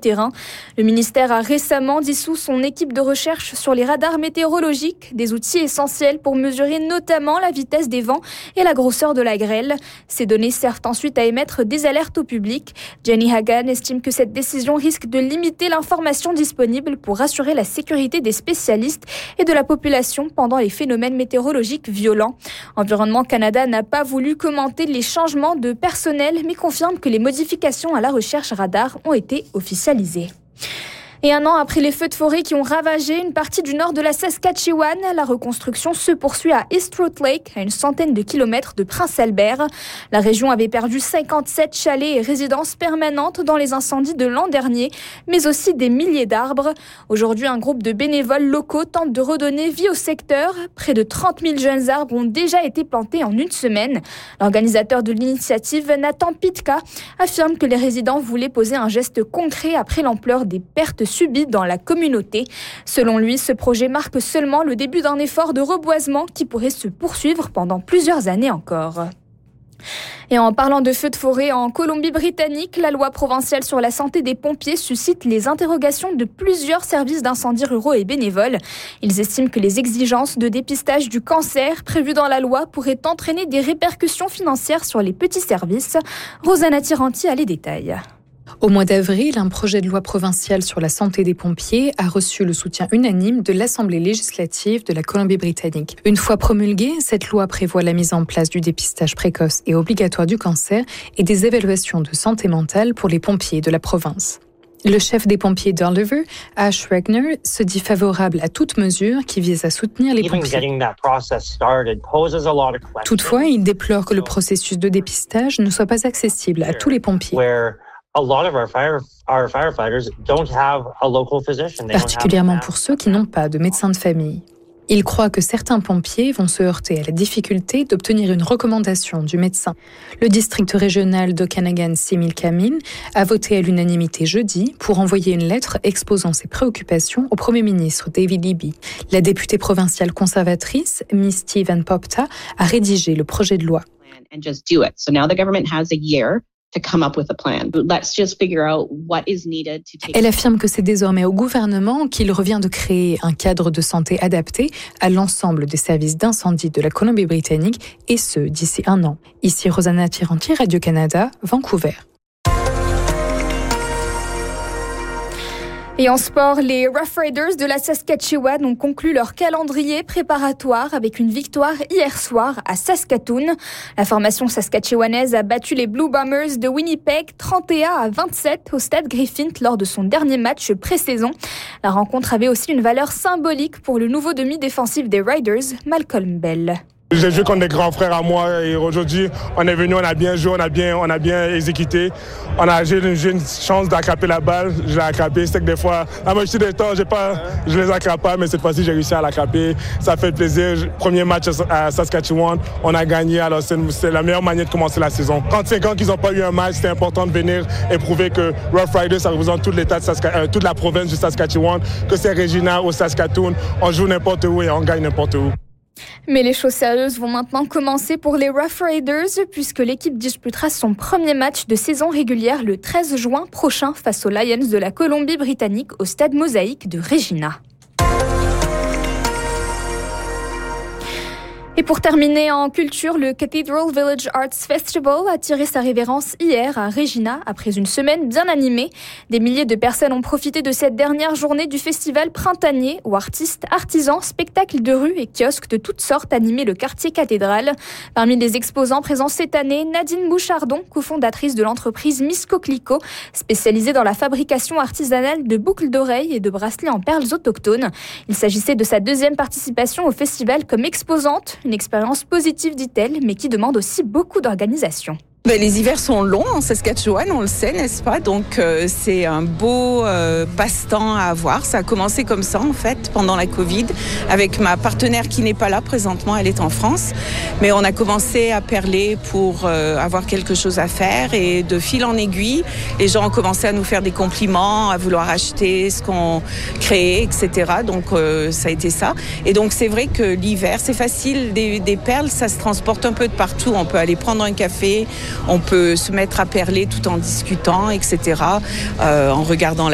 terrain. Le ministère a récemment dissous son équipe de recherche sur les radars météorologiques, des outils essentiels pour mesurer notamment la vitesse des vents et la grosseur de la grêle. Ces données servent ensuite à émettre des alertes au public. Jenny Hagan estime que cette décision risque de limiter l'information disponible pour assurer la sécurité des spécialistes et de la population pendant les phénomènes météorologiques violents. Environnement Canada n'a pas voulu commenter les changements de personnel, mais confirme que les modifications à la recherche radar ont été officialisées. Et un an après les feux de forêt qui ont ravagé une partie du nord de la Saskatchewan, la reconstruction se poursuit à East Root Lake, à une centaine de kilomètres de Prince-Albert. La région avait perdu 57 chalets et résidences permanentes dans les incendies de l'an dernier, mais aussi des milliers d'arbres. Aujourd'hui, un groupe de bénévoles locaux tente de redonner vie au secteur. Près de 30 000 jeunes arbres ont déjà été plantés en une semaine. L'organisateur de l'initiative, Nathan Pitka, affirme que les résidents voulaient poser un geste concret après l'ampleur des pertes subies dans la communauté. Selon lui, ce projet marque seulement le début d'un effort de reboisement qui pourrait se poursuivre pendant plusieurs années encore. Et en parlant de feux de forêt en Colombie-Britannique, la loi provinciale sur la santé des pompiers suscite les interrogations de plusieurs services d'incendie ruraux et bénévoles. Ils estiment que les exigences de dépistage du cancer prévues dans la loi pourraient entraîner des répercussions financières sur les petits services. Rosanna Tiranti a les détails. Au mois d'avril, un projet de loi provinciale sur la santé des pompiers a reçu le soutien unanime de l'Assemblée législative de la Colombie-Britannique. Une fois promulguée, cette loi prévoit la mise en place du dépistage précoce et obligatoire du cancer et des évaluations de santé mentale pour les pompiers de la province. Le chef des pompiers d'Oliver, Ash Regner, se dit favorable à toute mesure qui vise à soutenir les pompiers. Toutefois, il déplore que le processus de dépistage ne soit pas accessible à tous les pompiers. Particulièrement pour ceux qui n'ont pas de médecin de famille. Il croit que certains pompiers vont se heurter à la difficulté d'obtenir une recommandation du médecin. Le district régional d'Okanagan-Similkameen a voté à l'unanimité jeudi pour envoyer une lettre exposant ses préoccupations au Premier ministre David Eby. La députée provinciale conservatrice, Misty Van Popta, a rédigé le projet de loi. Elle affirme que c'est désormais au gouvernement qu'il revient de créer un cadre de santé adapté à l'ensemble des services d'incendie de la Colombie-Britannique, et ce, d'ici un an. Ici Rosanna Tiranti, Radio-Canada, Vancouver. Et en sport, les Rough Riders de la Saskatchewan ont conclu leur calendrier préparatoire avec une victoire hier soir à Saskatoon. La formation saskatchewanaise a battu les Blue Bombers de Winnipeg 31-27 au stade Griffith lors de son dernier match pré-saison. La rencontre avait aussi une valeur symbolique pour le nouveau demi-défensif des Riders, Malcolm Bell. J'ai joué contre des grands frères à moi et aujourd'hui, on est venu, on a bien joué, on a bien exécuté. J'ai une chance d'attraper la balle, je l'ai attrapée. C'est que des fois, la moitié des temps, je les attrape pas, mais cette fois-ci, j'ai réussi à l'attraper. Ça fait plaisir. Premier match à Saskatchewan, on a gagné, alors c'est la meilleure manière de commencer la saison. 35 ans qu'ils n'ont pas eu un match, c'est important de venir et prouver que Rough Riders, ça représente tout l'État de toute la province du Saskatchewan, que c'est Regina ou Saskatoon, on joue n'importe où et on gagne n'importe où. Mais les choses sérieuses vont maintenant commencer pour les Rough Riders puisque l'équipe disputera son premier match de saison régulière le 13 juin prochain face aux Lions de la Colombie-Britannique au stade Mosaïque de Regina. Et pour terminer en culture, le Cathedral Village Arts Festival a tiré sa révérence hier à Regina après une semaine bien animée. Des milliers de personnes ont profité de cette dernière journée du festival printanier où artistes, artisans, spectacles de rue et kiosques de toutes sortes animaient le quartier cathédral. Parmi les exposants présents cette année, Nadine Bouchardon, cofondatrice de l'entreprise Miss Coquelicot, spécialisée dans la fabrication artisanale de boucles d'oreilles et de bracelets en perles autochtones. Il s'agissait de sa deuxième participation au festival comme exposante. Une expérience positive, dit-elle, mais qui demande aussi beaucoup d'organisation. Les hivers sont longs en Saskatchewan, on le sait, n'est-ce pas? Donc c'est un beau passe-temps à avoir. Ça a commencé comme ça en fait pendant la Covid avec ma partenaire qui n'est pas là présentement, elle est en France. Mais on a commencé à perler pour avoir quelque chose à faire et de fil en aiguille, les gens ont commencé à nous faire des compliments, à vouloir acheter ce qu'on créait, etc. Donc ça a été ça. Et donc c'est vrai que l'hiver, c'est facile, des perles, ça se transporte un peu de partout. On peut aller prendre un café, on peut se mettre à perler tout en discutant, etc., en regardant